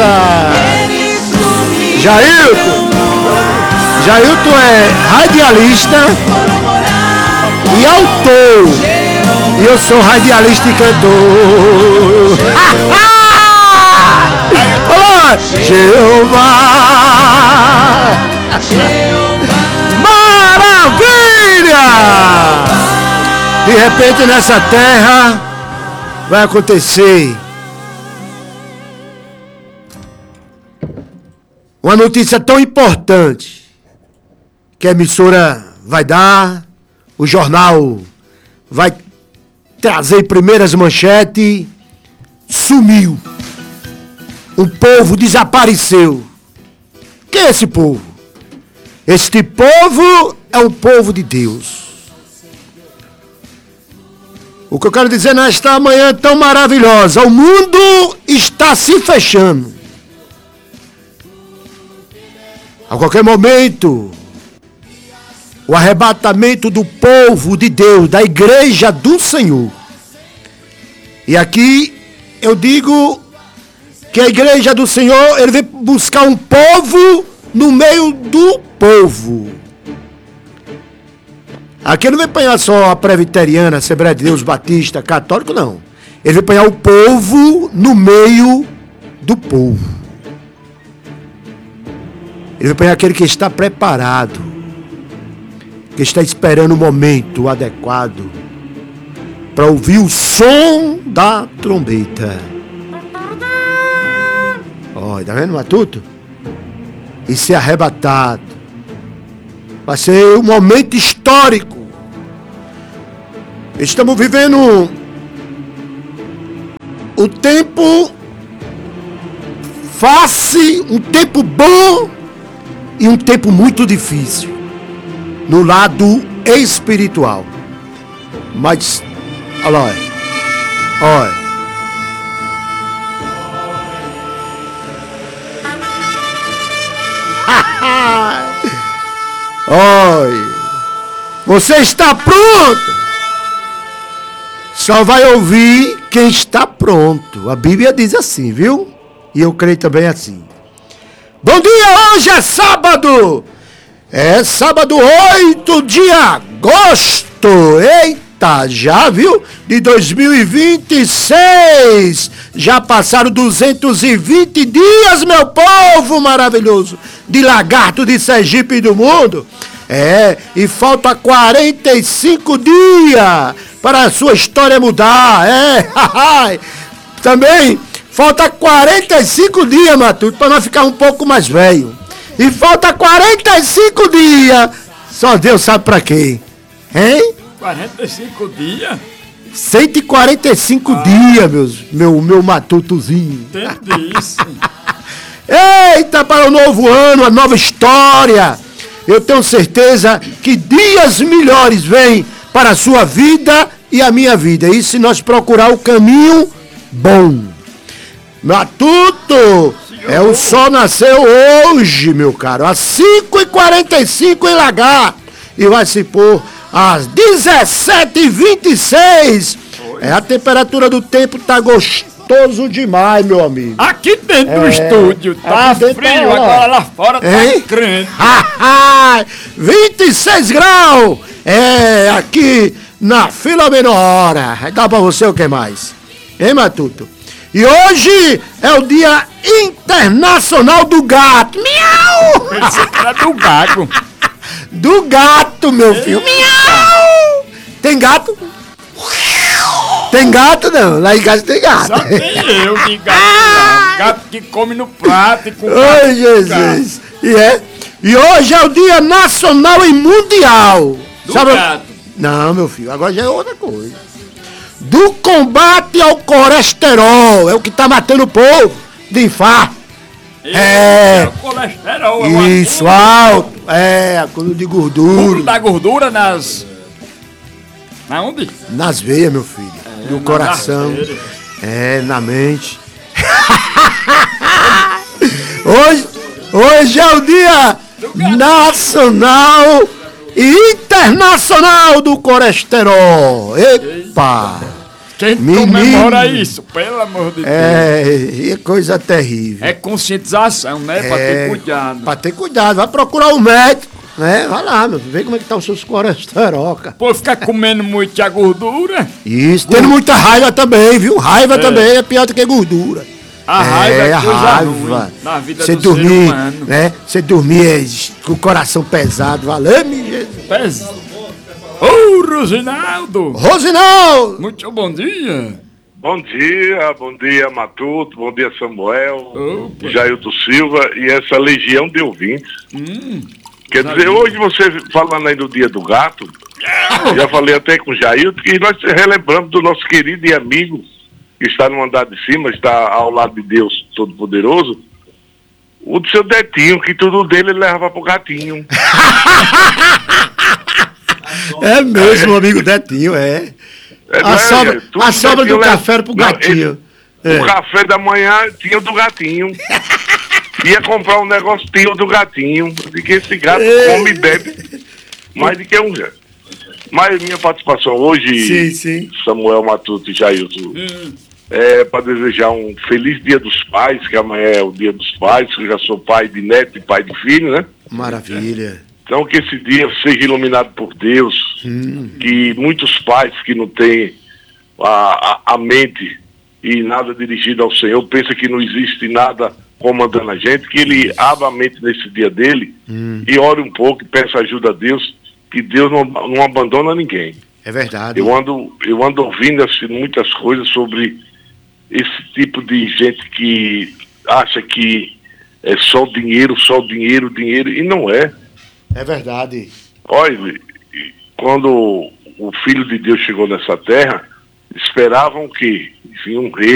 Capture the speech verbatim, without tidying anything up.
Jailton. Jailton é radialista e autor. E eu sou radialista e cantor. Olá, Jeová. Maravilha! De repente nessa terra vai acontecer uma notícia tão importante que a emissora vai dar, o jornal vai trazer primeiras manchetes. Sumiu. Um povo desapareceu. Quem é esse povo? Este povo é o povo de Deus. O que eu quero dizer nesta manhã tão maravilhosa, o mundo está se fechando. A qualquer momento, o arrebatamento do povo de Deus, da igreja do Senhor. E aqui eu digo que a igreja do Senhor, ele vem buscar um povo no meio do povo. Aqui ele não vem apanhar só a presbiteriana, Assembleia de Deus, Batista, católico, não. Ele vem apanhar o povo no meio do povo. Ele vai apanhar aquele que está preparado, que está esperando o momento adequado para ouvir o som da trombeta. Olha, tá vendo, Matuto? E ser arrebatado. Vai ser um momento histórico. Estamos vivendo o tempo fácil, um tempo bom e um tempo muito difícil no lado espiritual. Mas, olha lá, olha. Oi, você está pronto? Só vai ouvir quem está pronto. A Bíblia diz assim, viu? E eu creio também assim. Bom dia, hoje é sábado. É sábado oito de agosto. Eita, já viu? De dois mil e vinte e seis. Já passaram duzentos e vinte dias, meu povo maravilhoso. De lagarto de Sergipe e do mundo. É, e falta quarenta e cinco dias para a sua história mudar. É, também falta quarenta e cinco dias, Matuto, para nós ficar um pouco mais velho. E falta quarenta e cinco dias, só Deus sabe para quê. Hein? quarenta e cinco dias? cento e quarenta e cinco ah. dias, meus, meu, meu Matutozinho. Entendi isso. Eita, para o novo ano, a nova história. Eu tenho certeza que dias melhores vêm para a sua vida e a minha vida. E se nós procurar o caminho bom. Matuto, é o sol nasceu hoje, meu caro, às cinco e quarenta e cinco em Lagarto. E vai se pôr às dezessete e vinte e seis. É, a temperatura do tempo tá gostoso demais, meu amigo. Aqui dentro é, do estúdio tá frio, tá, agora lá fora tá crente. vinte e seis graus. É, aqui na Fila Menor. Dá pra você o que mais? Hein, Matuto? E hoje é o Dia Internacional do Gato. Miau! Pensei que era do gato. Do gato, meu filho. Miau! Tem gato? Tem gato não, lá em casa tem gato. Só tem eu de gato não. Gato que come no prato e com Oi, Jesus. E, é, e hoje é o Dia Nacional e Mundial. Do Sabe? Gato. Não, meu filho, agora já é outra coisa. Do combate ao colesterol. É o que tá matando o povo de infarto. Esse é, é o colesterol. Isso, alto. É, acúmulo de gordura. Acúmulo da gordura nas... Na onde? Nas veias, meu filho. É, no coração. Arteiras. É, na mente. hoje, hoje é o Dia Nacional e Internacional do Colesterol. Epa! Quem comemora isso, pelo amor de Deus. É, é coisa terrível. É conscientização, né? É, pra ter cuidado. Pra ter cuidado, vai procurar um médico, né? Vai lá, meu, vê como é que tá os seus colesterol. Pô, ficar comendo muito a gordura. Isso, tendo muita raiva também, viu? Raiva é. também é pior do que gordura. A raiva é, é coisa raiva. ruim na vida Você do dormir, ser humano. Né? Você dormir é, com o coração pesado, valeu-me, Jesus. Pesado. Ô, Rosinaldo! Rosinaldo! Muito bom dia! Bom dia, bom dia, Matuto, bom dia, Samuel, Opa. Jailton Silva e essa legião de ouvintes. Hum, Quer dizer, hoje você falando aí do Dia do Gato, já falei até com o Jailton, que nós relembramos do nosso querido e amigo, que está no andar de cima, está ao lado de Deus Todo-Poderoso, o do seu Detinho, que tudo dele ele levava pro gatinho. É mesmo, amigo Detinho, é. É, a é, sobra, é, a sobra do leva... café era pro Não, gatinho. ele, é. O café da manhã tinha o do gatinho. Ia comprar um negócio, tinha o do gatinho. De que esse gato é. come e bebe mais do que um já. Mas minha participação hoje, sim, sim. Samuel, Matuto e Jailton, hum. é para desejar um feliz Dia dos Pais, que amanhã é o Dia dos Pais, que eu já sou pai de neto e pai de filho, né? Maravilha. Então que esse dia seja iluminado por Deus, hum. que muitos pais que não têm a, a, a mente e nada dirigido ao Senhor, pensa que não existe nada comandando a gente, que ele abra a mente nesse dia dele hum. e ore um pouco e peça ajuda a Deus, que Deus não, não abandona ninguém. É verdade. Eu ando, eu ando ouvindo assim, muitas coisas sobre esse tipo de gente que acha que é só dinheiro, só dinheiro, dinheiro, e não é. É verdade. Olha, quando o Filho de Deus chegou nessa terra, esperavam que vinha um rei,